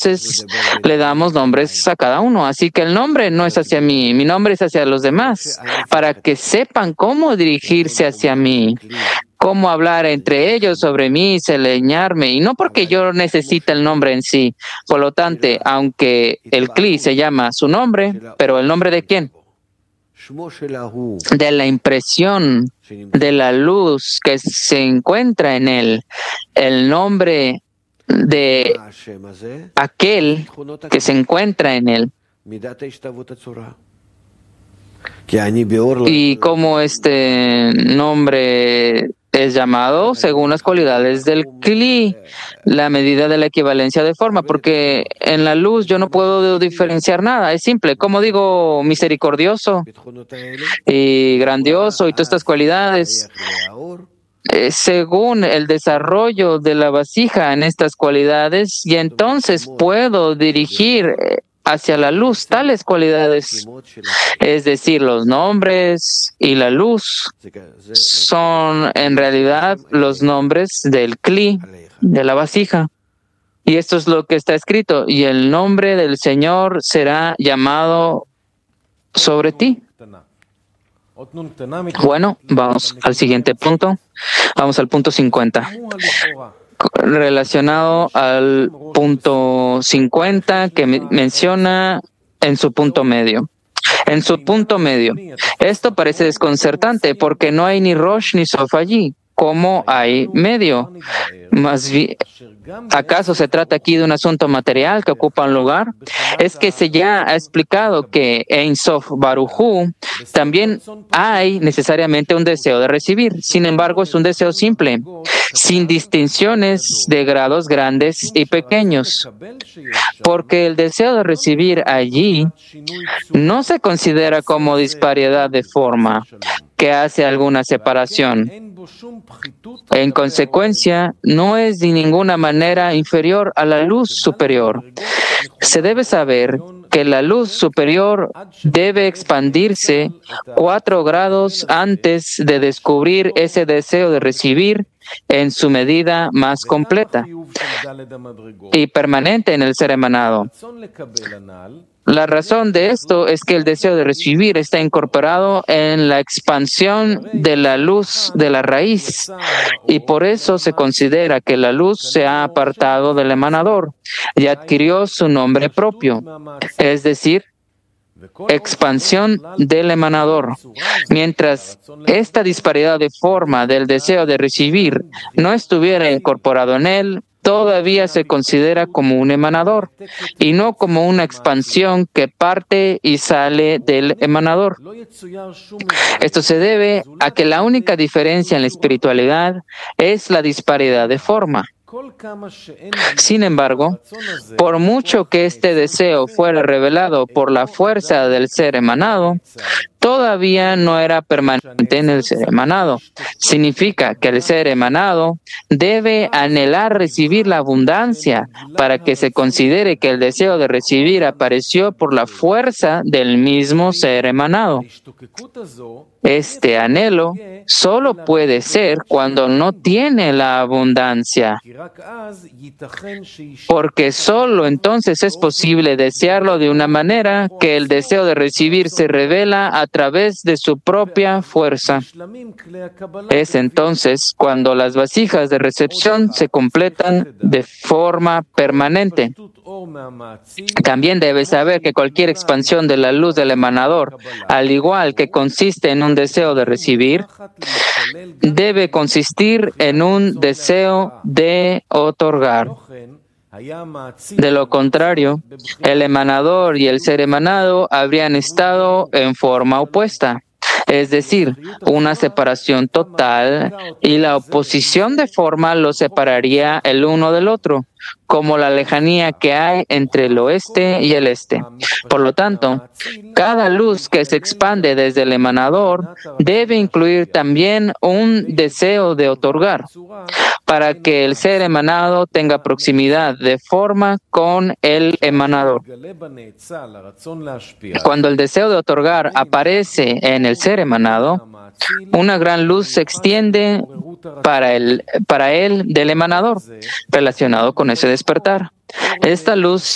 entonces le damos nombres a cada uno. Así que el nombre no es hacia mí, mi nombre es hacia los demás, para que sepan cómo dirigirse hacia mí, cómo hablar entre ellos sobre mí, señalarme, y no porque yo necesite el nombre en sí. Por lo tanto, aunque el Kli se llama su nombre, pero ¿el nombre de quién? De la impresión, de la luz que se encuentra en él, el nombre de aquel que se encuentra en él. Y como este nombre es llamado según las cualidades del Kli, la medida de la equivalencia de forma, porque en la luz yo no puedo diferenciar nada, es simple. Como digo, misericordioso y grandioso y todas estas cualidades, según el desarrollo de la vasija en estas cualidades, y entonces puedo dirigir hacia la luz tales cualidades, es decir, los nombres y la luz son en realidad los nombres del Kli, de la vasija. Y esto es lo que está escrito: y el nombre del Señor será llamado sobre ti. Bueno, vamos al siguiente punto. Vamos al punto 50. Relacionado al punto 50 que menciona en su punto medio. En su punto medio. Esto parece desconcertante porque no hay ni Rosh ni Sof allí. ¿Cómo hay medio? Más bien, ¿acaso se trata aquí de un asunto material que ocupa un lugar? Es que se ya ha explicado que en Sof Baruj Hu también hay necesariamente un deseo de recibir. Sin embargo, es un deseo simple, sin distinciones de grados grandes y pequeños, porque el deseo de recibir allí no se considera como disparidad de forma que hace alguna separación. En consecuencia, no es de ninguna manera inferior a la luz superior. Se debe saber que la luz superior debe expandirse 4 grados antes de descubrir ese deseo de recibir en su medida más completa y permanente en el ser emanado. La razón de esto es que el deseo de recibir está incorporado en la expansión de la luz de la raíz, y por eso se considera que la luz se ha apartado del emanador y adquirió su nombre propio, es decir, expansión del emanador. Mientras esta disparidad de forma del deseo de recibir no estuviera incorporado en él, todavía se considera como un emanador y no como una expansión que parte y sale del emanador. Esto se debe a que la única diferencia en la espiritualidad es la disparidad de forma. Sin embargo, por mucho que este deseo fuera revelado por la fuerza del ser emanado, todavía no era permanente en el ser emanado. Significa que el ser emanado debe anhelar recibir la abundancia para que se considere que el deseo de recibir apareció por la fuerza del mismo ser emanado. Este anhelo solo puede ser cuando no tiene la abundancia, porque solo entonces es posible desearlo de una manera que el deseo de recibir se revela a través de su propia fuerza. Es entonces cuando las vasijas de recepción se completan de forma permanente. También debes saber que cualquier expansión de la luz del emanador, al igual que consiste en un deseo de recibir, debe consistir en un deseo de otorgar. De lo contrario, el emanador y el ser emanado habrían estado en forma opuesta, es decir, una separación total, y la oposición de forma los separaría el uno del otro, como la lejanía que hay entre el oeste y el este. Por lo tanto, cada luz que se expande desde el emanador debe incluir también un deseo de otorgar, para que el ser emanado tenga proximidad de forma con el emanador. Cuando el deseo de otorgar aparece en el ser emanado, una gran luz se extiende para él del emanador, relacionado con ese despertar. Esta luz